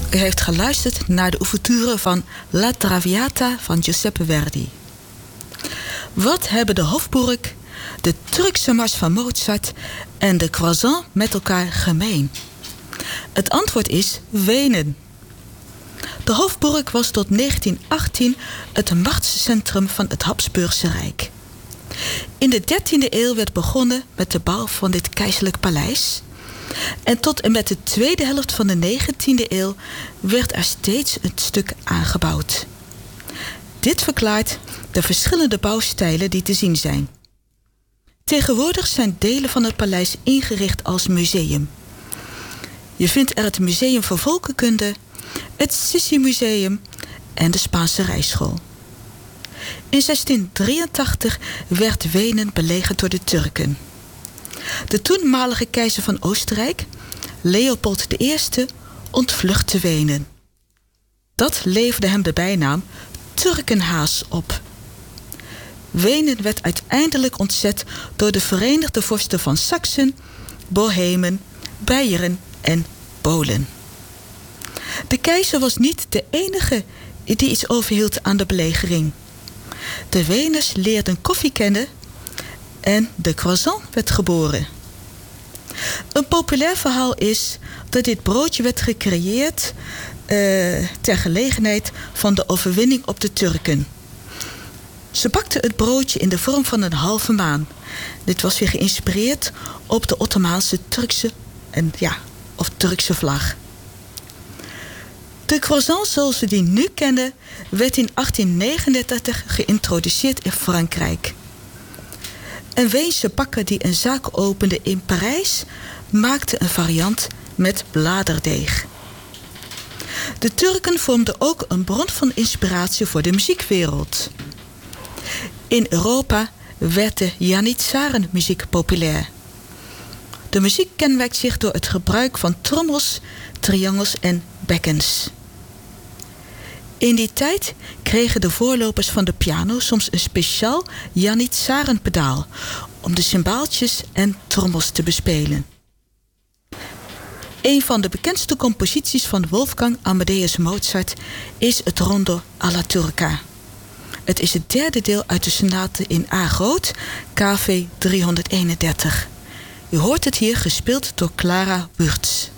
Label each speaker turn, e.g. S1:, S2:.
S1: U heeft geluisterd naar de ouverture van La Traviata van Giuseppe Verdi. Wat hebben de Hofburg, de Turkse mars van Mozart en de croissant met elkaar gemeen? Het antwoord is Wenen. De Hofburg was tot 1918 het machtscentrum van het Habsburgse Rijk. In de 13e eeuw werd begonnen met de bouw van dit keizerlijk paleis. En tot en met de tweede helft van de 19e eeuw werd er steeds een stuk aangebouwd. Dit verklaart de verschillende bouwstijlen die te zien zijn. Tegenwoordig zijn delen van het paleis ingericht als museum. Je vindt er het Museum voor Volkenkunde, het Sissi-museum en de Spaanse Rijschool. In 1683 werd Wenen belegerd door de Turken. De toenmalige keizer van Oostenrijk, Leopold I, ontvluchtte Wenen. Dat leverde hem de bijnaam Turkenhaas op. Wenen werd uiteindelijk ontzet door de Verenigde Vorsten van Saksen, Bohemen, Beieren en Polen. De keizer was niet de enige die iets overhield aan de belegering. De Weners leerden koffie kennen en de croissant werd geboren. Een populair verhaal is dat dit broodje werd gecreëerd ter gelegenheid van de overwinning op de Turken. Ze bakten het broodje in de vorm van een halve maan. Dit was weer geïnspireerd op de Ottomaanse Turkse vlag. De croissant zoals we die nu kennen werd in 1839 geïntroduceerd in Frankrijk. Een Weense bakker die een zaak opende in Parijs maakte een variant met bladerdeeg. De Turken vormden ook een bron van inspiratie voor de muziekwereld. In Europa werd de Janitsharenmuziek populair. De muziek kenmerkt zich door het gebruik van trommels, triangels en bekkens. In die tijd kregen de voorlopers van de piano soms een speciaal Janitsharenpedaal om de cymbaaltjes en trommels te bespelen. Een van de bekendste composities van Wolfgang Amadeus Mozart is het Rondo alla Turca. Het is het derde deel uit de sonate in A groot, KV 331. U hoort het hier gespeeld door Clara Wurtz.